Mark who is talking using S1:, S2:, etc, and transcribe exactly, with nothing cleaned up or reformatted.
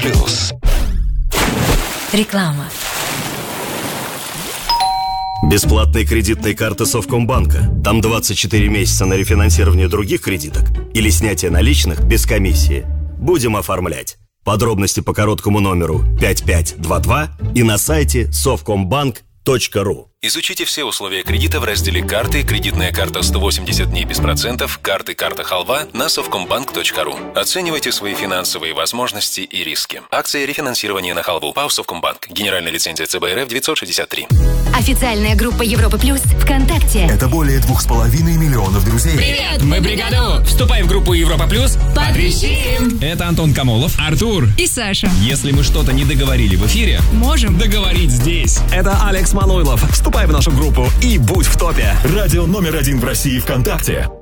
S1: плюс.
S2: Реклама.
S3: Бесплатные кредитные карты Совкомбанка. Там двадцать четыре месяца на рефинансирование других кредиток или снятие наличных без комиссии. Будем оформлять. Подробности по короткому номеру пять пять два два и на сайте совкомбанк точка ру.
S1: Изучите все условия кредита в разделе «Карты», кредитная карта сто восемьдесят дней без процентов, карты «Карта Халва» на совкомбанк точка ру. Оценивайте свои финансовые возможности и риски. Акция рефинансирования на халву. ПАО «Совкомбанк». Генеральная лицензия ЦБ РФ девятьсот шестьдесят три.
S4: Официальная группа Европа Плюс ВКонтакте.
S5: Это более двух с половиной миллионов друзей.
S6: Привет, мы бригаду! Вступай в группу Европа Плюс. Потрещим! Это Антон Камолов, Артур
S7: и Саша.
S6: Если мы что-то не договорили в эфире,
S7: можем
S6: договорить здесь.
S5: Это Алекс Мануйлов. Вступай в нашу группу и будь в топе. Радио номер один в России ВКонтакте.